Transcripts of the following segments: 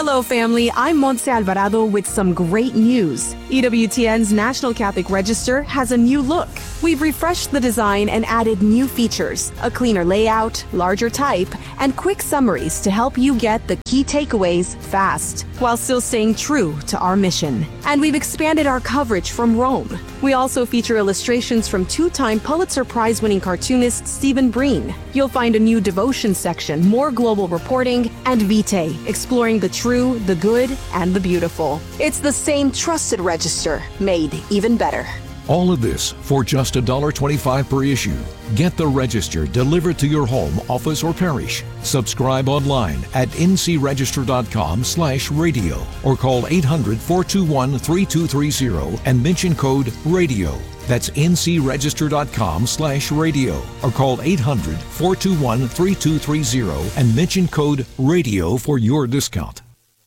Hello, family. I'm Montse Alvarado with some great news. EWTN's National Catholic Register has a new look. We've refreshed the design and added new features, a cleaner layout, larger type, and quick summaries to help you get the key takeaways fast, while still staying true to our mission. And we've expanded our coverage from Rome. We also feature illustrations from two-time Pulitzer Prize-winning cartoonist Stephen Breen. You'll find a new devotion section, more global reporting, and Vitae, exploring the true, the good, and the beautiful. It's the same trusted register, made even better. All of this for just $1.25 per issue. Get the Register delivered to your home, office, or parish. Subscribe online at ncregister.com/radio or call 800-421-3230 and mention code RADIO. That's ncregister.com/radio or call 800-421-3230 and mention code RADIO for your discount.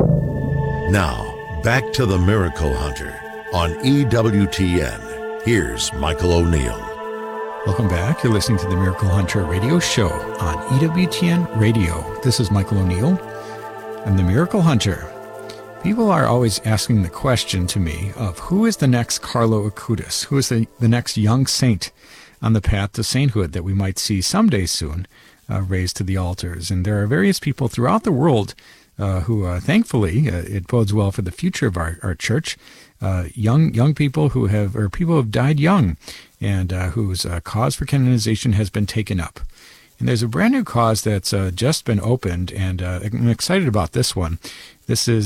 Now, back to the Miracle Hunter on EWTN. Here's Michael O'Neill. Welcome back. You're listening to the Miracle Hunter radio show on EWTN Radio. This is Michael O'Neill. I'm the Miracle Hunter. People are always asking the question to me of who is the next Carlo Acutis? Who is the next young saint on the path to sainthood that we might see someday soon raised to the altars? And there are various people throughout the world who, thankfully, it bodes well for the future of our church. Young people who have died young, and whose cause for canonization has been taken up. And there's a brand new cause that's just been opened, and I'm excited about this one. This is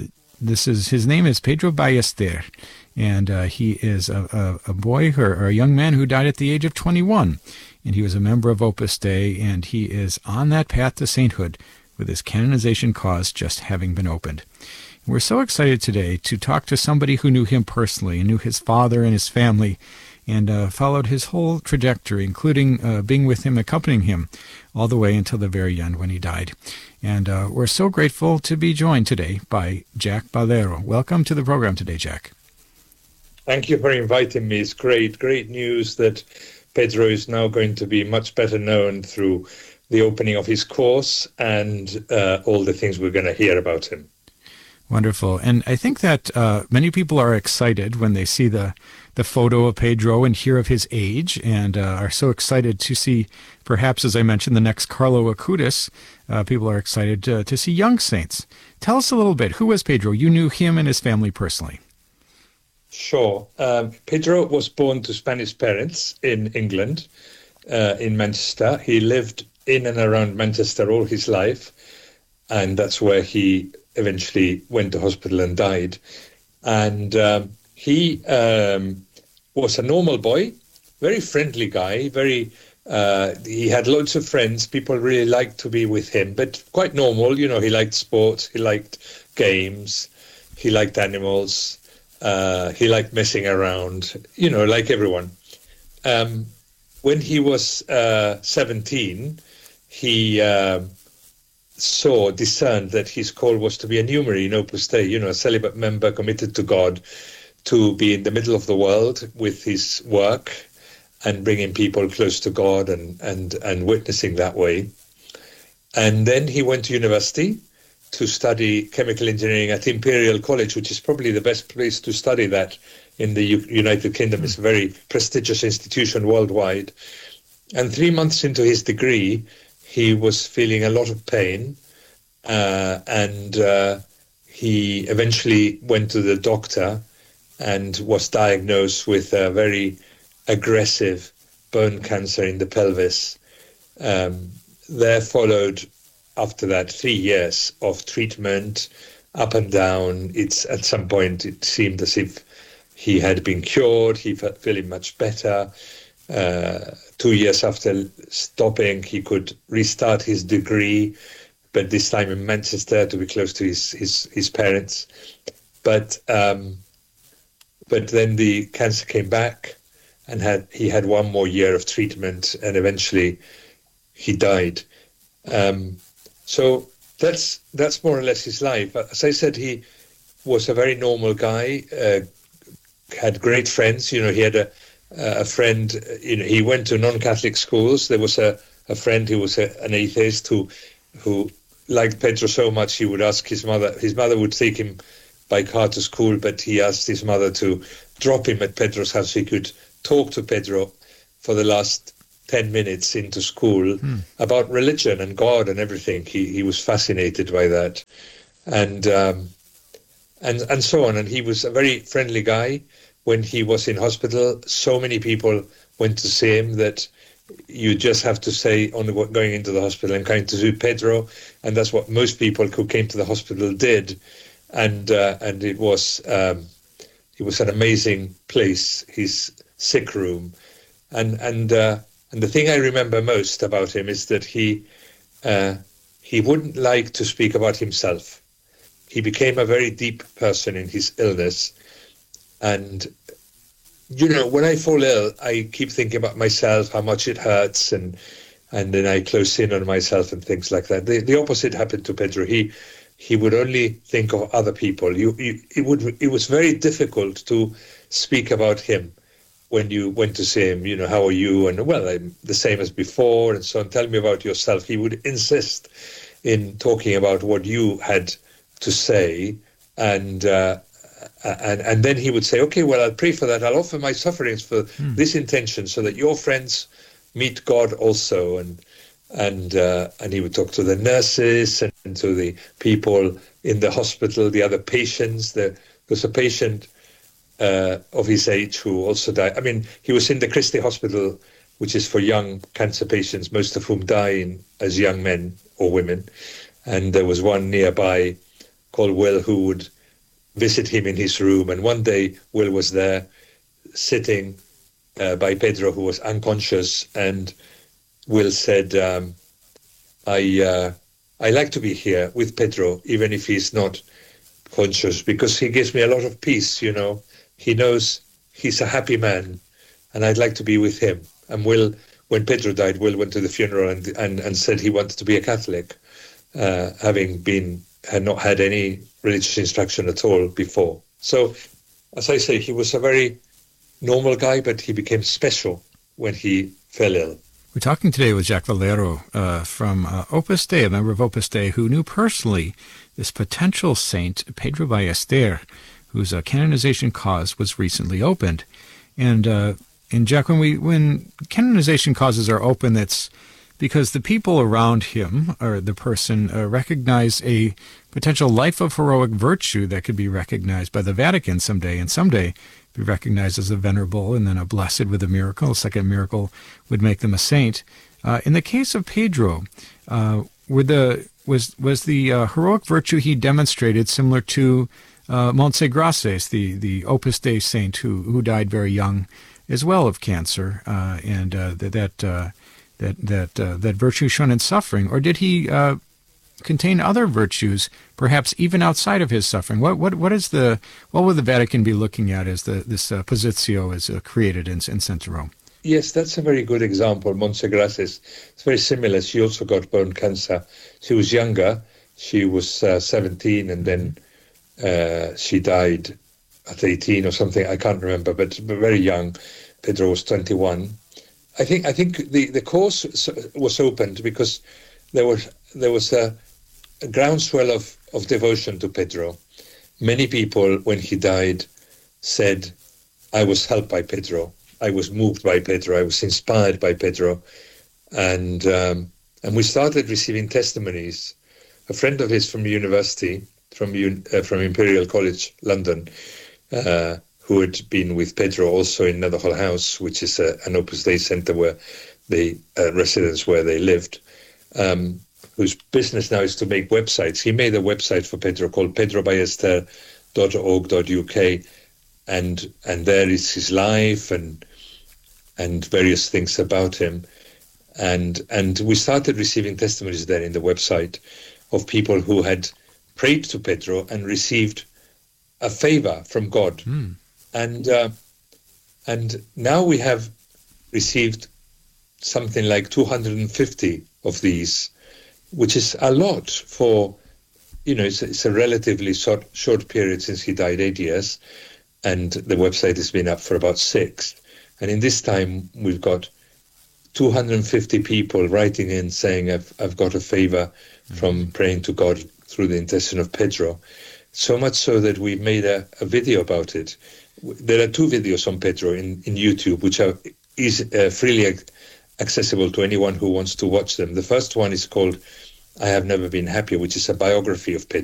his name is Pedro Ballester, and he is a boy or a young man who died at the age of 21, and he was a member of Opus Dei, and he is on that path to sainthood with his canonization cause just having been opened. We're so excited today to talk to somebody who knew him personally and knew his father and his family and followed his whole trajectory, including being with him, accompanying him all the way until the very end when he died. And we're so grateful to be joined today by Jack Ballero. Welcome to the program today, Jack. Thank you for inviting me. It's great news that Pedro is now going to be much better known through the opening of his course and all the things we're going to hear about him. Wonderful. And I think that many people are excited when they see the photo of Pedro and hear of his age, and are so excited to see, perhaps, as I mentioned, the next Carlo Acutis. People are excited to see young saints. Tell us a little bit. Who was Pedro? You knew him and his family personally. Sure. Pedro was born to Spanish parents in England, in Manchester. He lived in and around Manchester all his life, and that's where he eventually went to hospital and died. And he was a normal boy, very friendly guy, he had loads of friends. People really liked to be with him, but quite normal. You know, he liked sports, he liked games, he liked animals, he liked messing around, you know, like everyone. When he was 17, he discerned that his call was to be a numerary in Opus Dei, you know, a celibate member committed to God, to be in the middle of the world with his work and bringing people close to God and witnessing that way. And then he went to university to study chemical engineering at Imperial College, which is probably the best place to study that in the United Kingdom. It's a very prestigious institution worldwide. And 3 months into his degree, he was feeling a lot of pain, and he eventually went to the doctor and was diagnosed with a very aggressive bone cancer in the pelvis. There followed, after that, 3 years of treatment, up and down. At some point, it seemed as if he had been cured. He felt feeling much better. 2 years after stopping, he could restart his degree, but this time in Manchester to be close to his parents. But then the cancer came back, and he had 1 more year of treatment, and eventually he died. So that's more or less his life. As I said, he was a very normal guy, had great friends. You know, he had a friend, you know, he went to non-Catholic schools. There was a friend who was an atheist who liked Pedro so much he would ask his mother. His mother would take him by car to school, but he asked his mother to drop him at Pedro's house so he could talk to Pedro for the last 10 minutes into school about religion and God and everything. He was fascinated by that, and so on. And he was a very friendly guy. When he was in hospital, so many people went to see him that you just have to say on going into the hospital, I'm going to see Pedro, and that's what most people who came to the hospital did. And it was an amazing place, his sick room, and the thing I remember most about him is that he wouldn't like to speak about himself. He became a very deep person in his illness, and when I fall ill, I keep thinking about myself, how much it hurts, and then I close in on myself and things like that. The opposite happened to Pedro. He would only think of other people. It was very difficult to speak about him when you went to see him. How are you? And well, I'm the same as before, and so on. Tell me about yourself. He would insist in talking about what you had to say, and then he would say, okay, well, I'll pray for that. I'll offer my sufferings for this intention, so that your friends meet God also. And he would talk to the nurses and to the people in the hospital, the other patients. There was a patient of his age who also died. I mean, he was in the Christie Hospital, which is for young cancer patients, most of whom die as young men or women. And there was one nearby called Will who would visit him in his room. And one day Will was there sitting by Pedro, who was unconscious, and Will said, I like to be here with Pedro, even if he's not conscious, because he gives me a lot of peace, He knows he's a happy man, and I'd like to be with him. And Will, when Pedro died, Will went to the funeral and said he wanted to be a Catholic, had not had any religious instruction at all before. So, as I say, he was a very normal guy, but he became special when he fell ill. We're talking today with Jacques Valero from Opus Dei, a member of Opus Dei, who knew personally this potential saint, Pedro Ballester, whose canonization cause was recently opened. And Jacques, when canonization causes are open, that's because the people around him, or the person, recognize a potential life of heroic virtue that could be recognized by the Vatican someday, and someday be recognized as a venerable and then a blessed with a miracle. A second miracle would make them a saint. In the case of Pedro, was the heroic virtue he demonstrated similar to Montse Graces, the Opus Dei saint who died very young as well of cancer, and that virtue shown in suffering, or did he contain other virtues, perhaps even outside of his suffering? What would the Vatican be looking at as this positio is created in St. Jerome? Yes, that's a very good example. Montse Graces, it's very similar. She also got bone cancer. She was younger. She was 17, and then she died at 18 or something. I can't remember, but very young. Pedro was 21. I think the course was opened because there was a groundswell of devotion to Pedro. Many people, when he died, said, I was helped by Pedro. I was moved by Pedro. I was inspired by Pedro. And we started receiving testimonies. A friend of his from university, from Imperial College London, who had been with Pedro also in Netherhall House, which is an Opus Dei centre where residence where they lived, whose business now is to make websites. He made a website for Pedro called pedroballester.org.uk, and there is his life and various things about him. And we started receiving testimonies there in the website of people who had prayed to Pedro and received a favor from God. And now we have received something like 250 of these, which is a lot for, it's a relatively short period since he died, 8 years, and the website has been up for about 6. And in this time, we've got 250 people writing in saying, I've got a favor from praying to God through the intercession of Pedro. So much so that we made a video about it. There are 2 videos on Pedro in YouTube, which are freely accessible to anyone who wants to watch them. The first one is called I Have Never Been Happier, which is a biography of Pedro.